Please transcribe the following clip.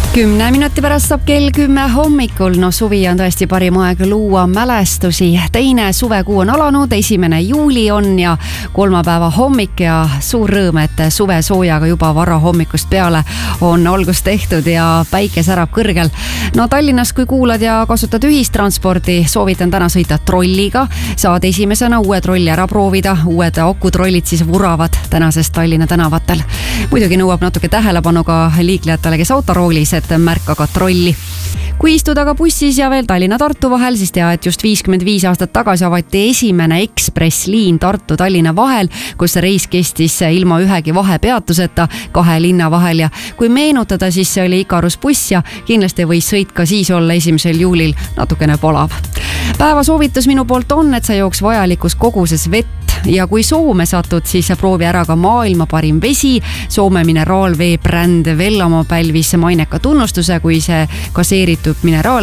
10 minuti pärast saab kell 10 hommikul. No suvi on tõesti parim aeg luua mälestusi. Teine suvekuu on alanud, 1. juuli on ja kolmapäeva hommik ja suur rõõm, et suve soojaga juba vara hommikust peale on algust tehtud ja päike särab kõrgel. No Tallinnas, kui kuulad ja kasutad ühistranspordi, soovitan täna sõita trolliga. Saad esimesena uue trolli ära proovida. Uued akutrollid siis vuravad tänasest Tallinna tänavatel. Muidugi nõuab natuke tähelepanu ka liiklejatele, kes autoroolis, et märka ka trolli. Kui istud aga bussis ja veel Tallinna-Tartu vahel, siis tea, et just 55 aastat tagasi avati esimene ekspressliin Tartu-Tallinna vahel, kus reis kestis ilma ühegi vahepeatuseta 2 linna vahel. Ja kui meenutada, siis see oli Ikarus buss ja kindlasti võis sõit ka siis olla 1. juulil natukene polav. Päeva soovitus minu poolt on, et sa jooks vajalikus koguses vett ja kui Soome satud, siis proovi ära ka maailma parim vesi. Soome mineraalvee bränd Vellamo pälvis maineka tunnustuse, kui see gaseeritud mineraal